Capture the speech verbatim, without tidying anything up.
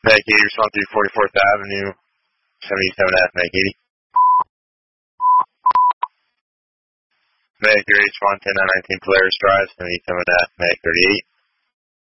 Medic eighty, respond through forty-fourth Avenue, seventy-seven F, Medic eighty. Medic thirty-eight, respond ten nine nineteen Polaris Drive, seventy-seven F, Medic thirty-eight.